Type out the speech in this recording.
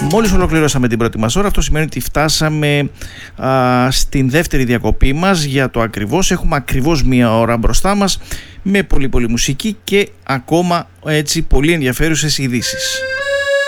Μόλις ολοκληρώσαμε την πρώτη μας ώρα, αυτό σημαίνει ότι φτάσαμε στην δεύτερη διακοπή μας για το ακριβώς. Έχουμε ακριβώς μία ώρα μπροστά μας με πολύ μουσική και ακόμα έτσι πολύ ενδιαφέρουσες ειδήσεις.